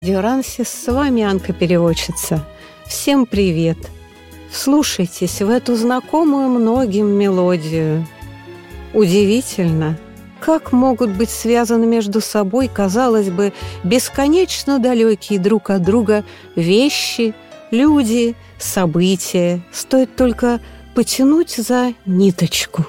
Дюрансис, с вами Анка-переводчица. Всем привет! Вслушайтесь в эту знакомую многим мелодию. Удивительно, как могут быть связаны между собой, казалось бы, бесконечно далекие друг от друга вещи, люди, события. Стоит только потянуть за ниточку.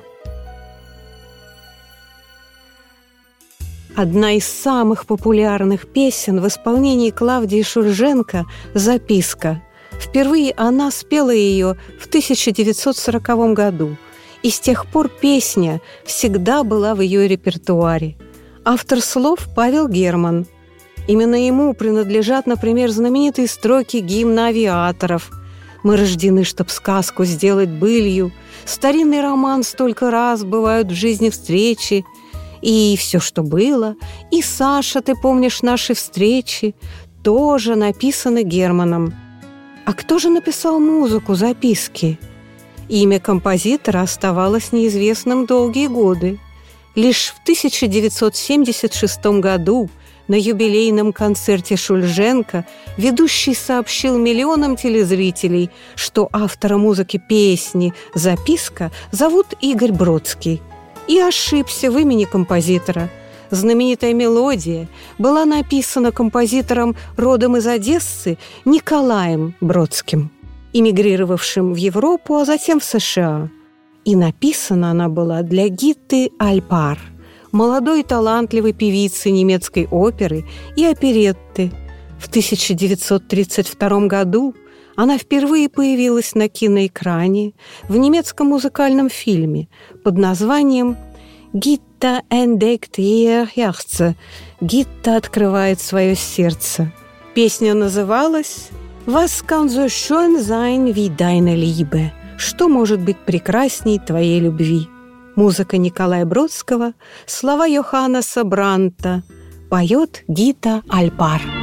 Одна из самых популярных песен в исполнении Клавдии Шульженко «Записка». Впервые она спела ее в 1940 году, и с тех пор песня всегда была в ее репертуаре. Автор слов Павел Герман. Именно ему принадлежат, например, знаменитые строки гимна авиаторов «Мы рождены, чтоб сказку сделать былью», старинный роман «Столько раз бывают в жизни встречи», и «Все, что было», и «Саша, ты помнишь наши встречи» тоже написаны Германом. А кто же написал музыку «Записки»? Имя композитора оставалось неизвестным долгие годы. Лишь в 1976 году на юбилейном концерте Шульженко ведущий сообщил миллионам телезрителей, что автора музыки песни «Записка» зовут Игорь Бродский. И ошибся в имени композитора. Знаменитая мелодия была написана композитором родом из Одессы Николаем Бродским, эмигрировавшим в Европу, а затем в США. И написана она была для Гитты Альпар, молодой талантливой певицы немецкой оперы и оперетты. В 1932 году она впервые появилась на киноэкране в немецком музыкальном фильме под названием «Gitta entdeckt ihr Herz» – «Гитта открывает свое сердце». Песня называлась «Was kann so schön sein wie deine Liebe» – «Что может быть прекрасней твоей любви». Музыка Николая Бродского, слова Йоханнеса Бранта, поет Гитта Альпар.